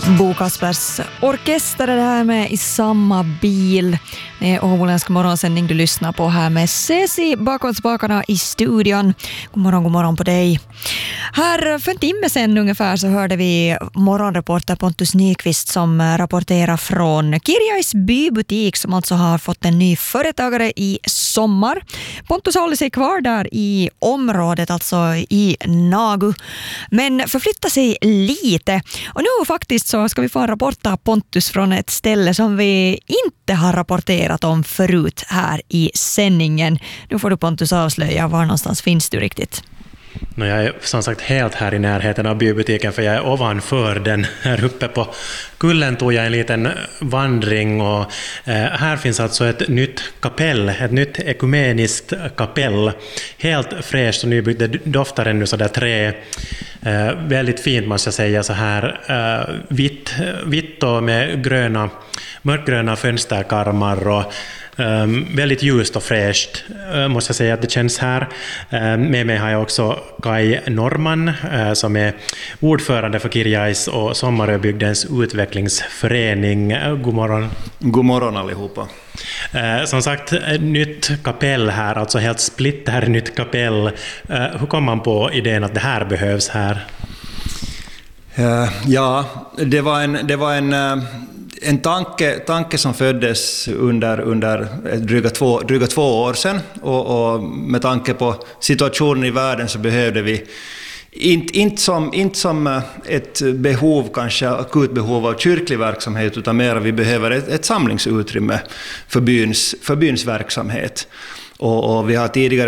Bo Kaspers orkester är det här med i samma bil. Det är Åboländsk morgonsändning du lyssnar på här med Ceci bakom spakarna i studion. God morgon på dig. Här för en timme sedan ungefär så hörde vi morgonreporter Pontus Nyqvist som rapporterar från Kirjais bybutik som alltså har fått en ny företagare i sommar. Pontus håller sig kvar där i området, alltså i Nagu, men förflyttar sig lite. Och nu faktiskt så ska vi få en rapport av Pontus från ett ställe som vi inte har rapporterat om förut här i sändningen. Nu får du, Pontus, avslöja var någonstans finns du riktigt. Jag är som sagt helt här i närheten av bybutiken, för jag är ovanför den. Här uppe på kullen tog jag en liten vandring och här finns alltså ett nytt kapell, ett nytt ekumeniskt kapell. Helt fräscht och nybyggt, det doftar ännu så där trä. Väldigt fint måste jag säga, så här vitt och med mörkgröna fönsterkarmar och väldigt ljust och fräscht måste jag säga att det känns här. Med mig har jag också Kai Norman som är ordförande för Kirjais och Sommaröbygdens utvecklingsförening. God morgon. God morgon allihopa. Som sagt, nytt kapell här, alltså helt splitt här, nytt kapell. Hur kom man på idén att det här behövs här? Ja, det var en tanke som föddes under dryga två år sedan, och med tanke på situationen i världen så behövde vi inte som ett behov, kanske akut behov av kyrklig verksamhet, utan mer vi behöver ett samlingsutrymme för byns verksamhet. Och vi har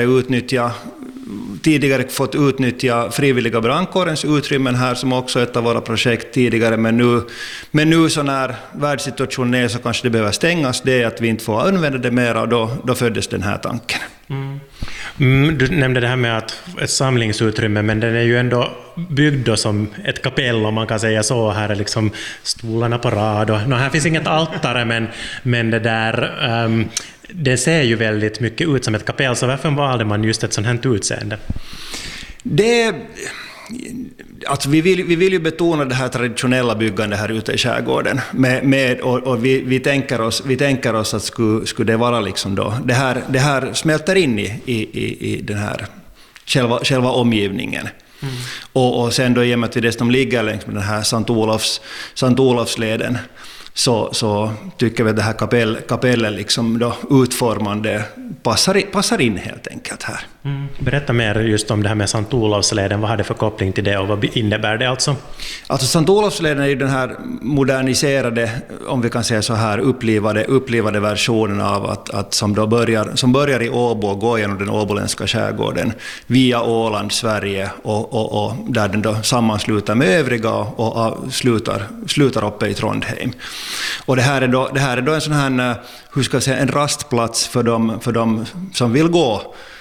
tidigare fått utnyttja frivilliga brandkårens utrymmen här, som också ett av våra projekt tidigare, men nu så när världssituationen är så kanske det behöver stängas, det är att vi inte får använda det mer, och då föddes den här tanken. Du nämnde det här med att ett samlingsutrymme, men den är ju ändå byggd då som ett kapell, om man kan säga så. Här är liksom stolarna på rad och här finns inget altare, men det där det ser ju väldigt mycket ut som ett kapell, så varför valde man just ett sånt här utseende? Alltså vi vill ju betona det här traditionella byggandet här ute i skärgården och vi tänker oss att skulle det vara liksom då det här smälter in i den här själva omgivningen. Och sen då, i och med att vi dessutom ligger längs med den här Sankt Olofsleden, så tycker vi att det här kapellet liksom då utformande passar in helt enkelt här. Berätta mer just om det här med Sankt Olofsleden. Vad har det för koppling till det och vad innebär det alltså? Alltså Sankt Olofsleden är ju den här moderniserade, om vi kan säga så här, upplivade versionen av att som börjar i Åbo och går genom den åboländska skärgården via Åland, Sverige och där den då sammanslutar med övriga och slutar uppe i Trondheim. Och det här är då en sån här, hur ska jag säga, en rastplats för dem som vill gå